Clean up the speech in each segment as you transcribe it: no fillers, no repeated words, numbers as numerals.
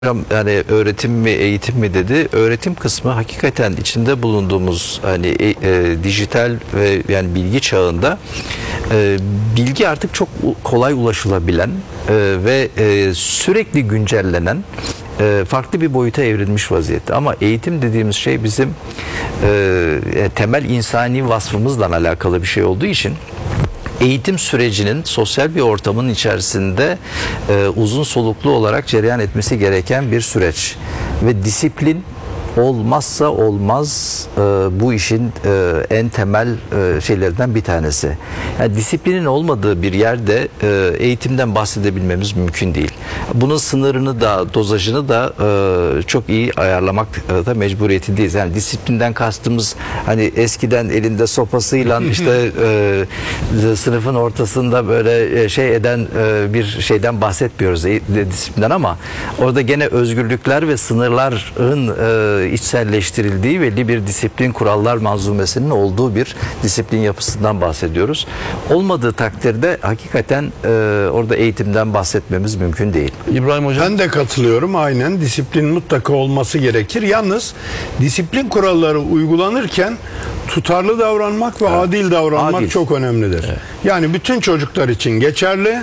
Yani öğretim mi eğitim mi dedi. Öğretim kısmı hakikaten içinde bulunduğumuz hani dijital ve yani bilgi çağında bilgi artık çok kolay ulaşılabilen ve sürekli güncellenen farklı bir boyuta evrilmiş vaziyette. Ama eğitim dediğimiz şey bizim temel insani vasfımızla alakalı bir şey olduğu için eğitim sürecinin sosyal bir ortamın içerisinde uzun soluklu olarak cereyan etmesi gereken bir süreç ve disiplin olmazsa olmaz bu işin en temel şeylerden bir tanesi. Yani disiplinin olmadığı bir yerde eğitimden bahsedebilmemiz mümkün değil. Bunun sınırını da dozajını da çok iyi ayarlamak da mecburiyetindeyiz. Yani disiplinden kastımız hani eskiden elinde sopasıyla işte sınıfın ortasında böyle şey eden bir şeyden bahsetmiyoruz disiplinden, ama orada gene özgürlükler ve sınırların içselleştirildiği belli bir disiplin kurallar manzumesinin olduğu bir disiplin yapısından bahsediyoruz. Olmadığı takdirde hakikaten orada eğitimden bahsetmemiz mümkün değil. İbrahim Hocam. Ben de katılıyorum. Aynen, disiplin mutlaka olması gerekir. Yalnız disiplin kuralları uygulanırken tutarlı davranmak ve adil davranmak çok önemlidir. Evet. Yani bütün çocuklar için geçerli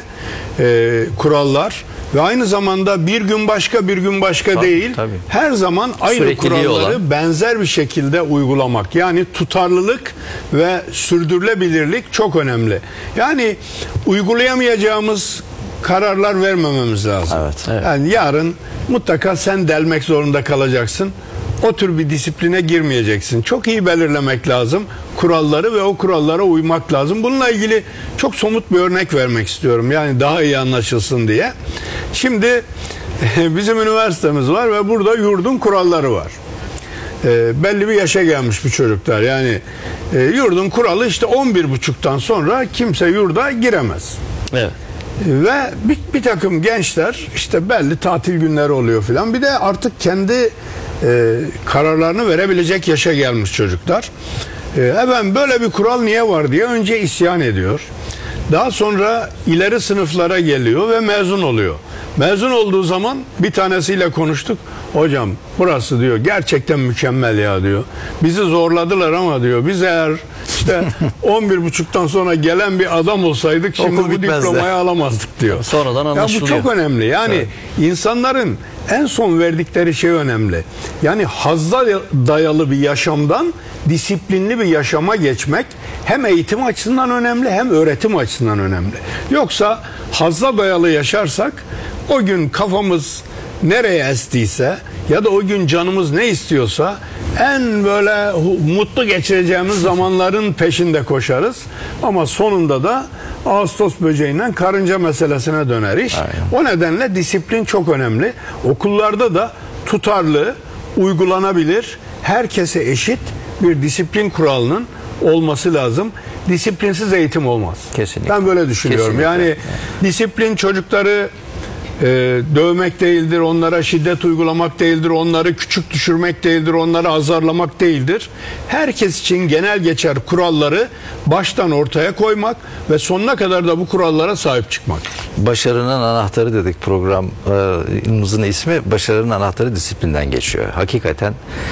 kurallar ve aynı zamanda bir gün başka bir gün başka değil. Tabii. Her zaman aynı Sürekliliği kuralları benzer bir şekilde uygulamak. Yani tutarlılık ve sürdürülebilirlik çok önemli. Yani uygulayamayacağımız kararlar vermememiz lazım. Evet. Yani yarın mutlaka sen delmek zorunda kalacaksın. O tür bir disipline girmeyeceksin. Çok iyi belirlemek lazım kuralları ve o kurallara uymak lazım. Bununla ilgili çok somut bir örnek vermek istiyorum. Yani daha iyi anlaşılsın diye. Şimdi bizim üniversitemiz var ve burada yurdun kuralları var. Belli bir yaşa gelmiş bu çocuklar. Yani yurdun kuralı işte 11.30'dan sonra kimse yurda giremez. Evet. Ve bir takım gençler işte belli tatil günleri oluyor filan. Bir de artık kendi kararlarını verebilecek yaşa gelmiş çocuklar. Efendim böyle bir kural niye var diye önce isyan ediyor. Daha sonra ileri sınıflara geliyor ve mezun oluyor. Mezun olduğu zaman bir tanesiyle konuştuk. Hocam burası diyor gerçekten mükemmel ya diyor. Bizi zorladılar ama diyor biz eğer işte 11.30'dan sonra gelen bir adam olsaydık şimdi bu diplomayı alamazdık diyor. Sonradan anlaşılıyor. Ya bu çok önemli. Yani insanların en son verdikleri şey önemli. Yani hazza dayalı bir yaşamdan disiplinli bir yaşama geçmek hem eğitim açısından önemli hem öğretim açısından önemli. Yoksa hazza dayalı yaşarsak o gün kafamız nereye estiyse ya da o gün canımız ne istiyorsa en böyle mutlu geçireceğimiz zamanların peşinde koşarız. Ama sonunda da Ağustos böceğinden karınca meselesine döner iş. Aynen. O nedenle disiplin çok önemli. Okullarda da tutarlı, uygulanabilir, herkese eşit bir disiplin kuralının olması lazım. Disiplinsiz eğitim olmaz. Kesinlikle. Ben böyle düşünüyorum. Kesinlikle. Yani disiplin çocukları dövmek değildir, onlara şiddet uygulamak değildir, onları küçük düşürmek değildir, onları azarlamak değildir. Herkes için genel geçer kuralları baştan ortaya koymak ve sonuna kadar da bu kurallara sahip çıkmak. Başarının anahtarı dedik, programımızın ismi. Başarının anahtarı disiplinden geçiyor. Hakikaten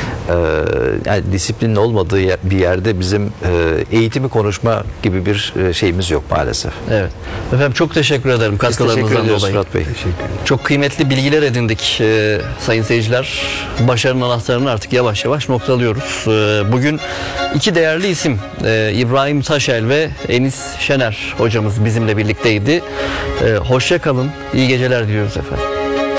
yani disiplinin olmadığı bir yerde bizim eğitimi konuşma gibi bir şeyimiz yok maalesef. Evet. Efendim çok teşekkür ederim katkılarınızdan dolayı. Fırat Bey. Çok kıymetli bilgiler edindik sayın seyirciler. Başarının anahtarını artık yavaş yavaş noktalıyoruz. Bugün iki değerli isim İbrahim Taşel ve Enis Şener hocamız bizimle birlikteydi. Hoşça kalın, iyi geceler diliyoruz efendim.